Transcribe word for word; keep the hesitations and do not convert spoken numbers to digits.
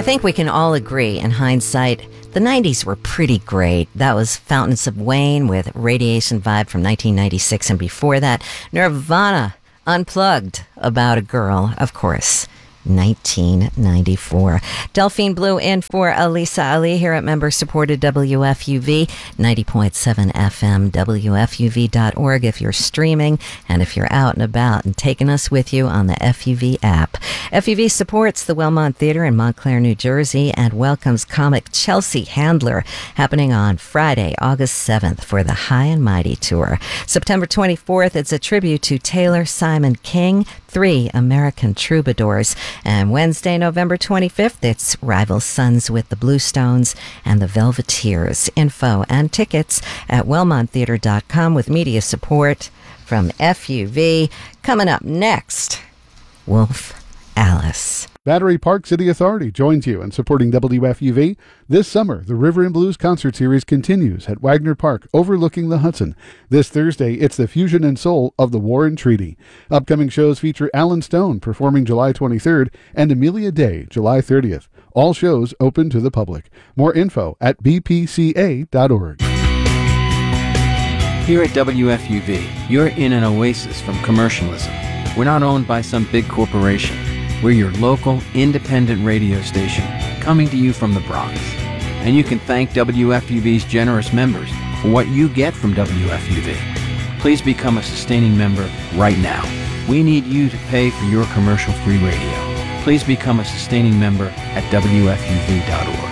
I think we can all agree, in hindsight, the nineties were pretty great. That was Fountains of Wayne with Radiation Vibe from nineteen ninety-six, and before that, Nirvana, Unplugged, About a Girl, of course, nineteen ninety-four. Delphine Blue in for Elisa Ali here at member-supported W F U V, ninety point seven F M, W F U V dot org if you're streaming, and if you're out and about and taking us with you on the F U V app. F U V supports the Wellmont Theater in Montclair, New Jersey, and welcomes comic Chelsea Handler, happening on Friday, August seventh for the High and Mighty Tour. September twenty-fourth, it's a tribute to Taylor Simon King, Three American Troubadours. And Wednesday, November twenty-fifth, it's Rival Sons with the Bluestones and the Velveteers. Info and tickets at wellmont theater dot com with media support from F U V. Coming up next, Wolf Alice. Battery Park City Authority joins you in supporting W F U V. This summer, the River and Blues concert series continues at Wagner Park, overlooking the Hudson. This Thursday, it's the fusion and soul of the Warren Treaty. Upcoming shows feature Alan Stone performing July twenty-third and Amelia Day, July thirtieth. All shows open to the public. More info at b p c a dot org. Here at W F U V, you're in an oasis from commercialism. We're not owned by some big corporation. We're your local, independent radio station, coming to you from the Bronx. And you can thank W F U V's generous members for what you get from W F U V. Please become a sustaining member right now. We need you to pay for your commercial-free radio. Please become a sustaining member at W F U V dot org.